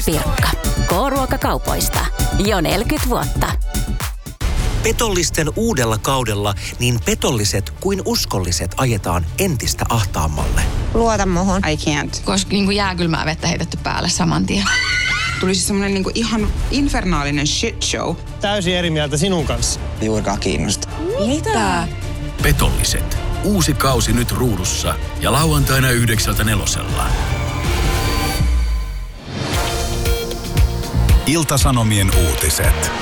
Pirkka. K-ruokakaupoista. Jo 40 vuotta. Petollisten uudella kaudella niin petolliset kuin uskolliset ajetaan entistä ahtaammalle. Luota muhun. I can't. Koska jääkylmää vettä heitetty päälle saman tien. Tuli siis semmonen ihan infernaalinen shit show. Täysin eri mieltä sinun kanssa. Juurikaan kiinnosta. Mitä? Petolliset. Uusi kausi nyt ruudussa ja lauantaina 9:4. Ilta-Sanomien uutiset.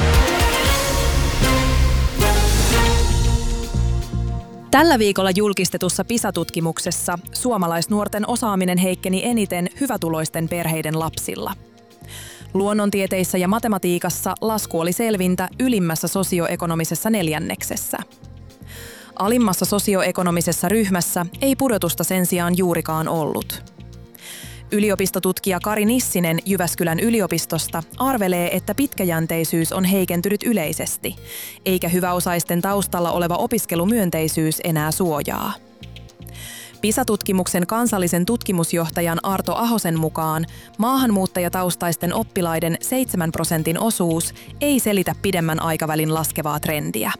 Tällä viikolla julkistetussa PISA-tutkimuksessa suomalaisnuorten osaaminen heikkeni eniten hyvätuloisten perheiden lapsilla. Luonnontieteissä ja matematiikassa lasku oli selvintä ylimmässä sosioekonomisessa neljänneksessä. Alimmassa sosioekonomisessa ryhmässä ei pudotusta sen sijaan juurikaan ollut. Yliopistotutkija Kari Nissinen Jyväskylän yliopistosta arvelee, että pitkäjänteisyys on heikentynyt yleisesti, eikä hyväosaisten taustalla oleva opiskelumyönteisyys enää suojaa. PISA-tutkimuksen kansallisen tutkimusjohtajan Arto Ahosen mukaan maahanmuuttajataustaisten oppilaiden 7% osuus ei selitä pidemmän aikavälin laskevaa trendiä.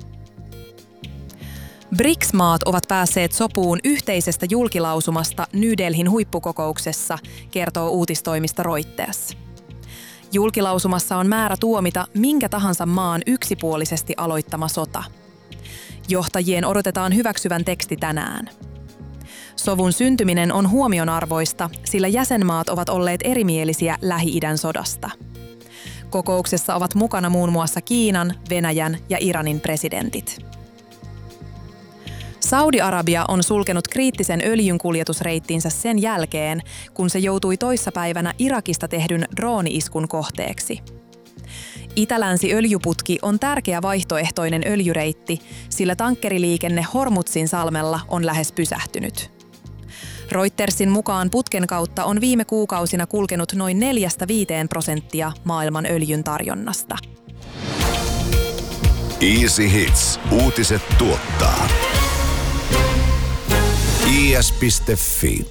BRICS-maat ovat päässeet sopuun yhteisestä julkilausumasta New Delhin huippukokouksessa, kertoo uutistoimista Reuters. Julkilausumassa on määrä tuomita minkä tahansa maan yksipuolisesti aloittama sota. Johtajien odotetaan hyväksyvän teksti tänään. Sovun syntyminen on huomionarvoista, sillä jäsenmaat ovat olleet erimielisiä Lähi-idän sodasta. Kokouksessa ovat mukana muun muassa Kiinan, Venäjän ja Iranin presidentit. Saudi-Arabia on sulkenut kriittisen öljynkuljetusreittinsä sen jälkeen, kun se joutui toissapäivänä Irakista tehdyn drooni-iskun kohteeksi. Itä-länsi-öljyputki on tärkeä vaihtoehtoinen öljyreitti, sillä tankkeriliikenne Hormuzin salmella on lähes pysähtynyt. Reutersin mukaan putken kautta on viime kuukausina kulkenut noin 4-5% maailman öljyn tarjonnasta. Easy Hits. Uutiset tuottaa. is.fi.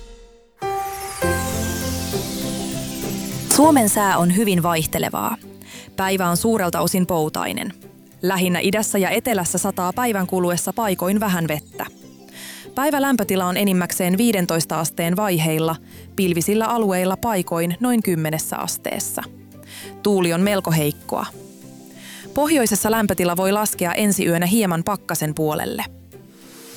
Suomen sää on hyvin vaihtelevaa. Päivä on suurelta osin poutainen. Lähinnä idässä ja etelässä sataa päivän kuluessa paikoin vähän vettä. Päivä lämpötila on enimmäkseen 15 asteen vaiheilla, pilvisillä alueilla paikoin noin 10 asteessa. Tuuli on melko heikkoa. Pohjoisessa lämpötila voi laskea ensi yönä hieman pakkasen puolelle.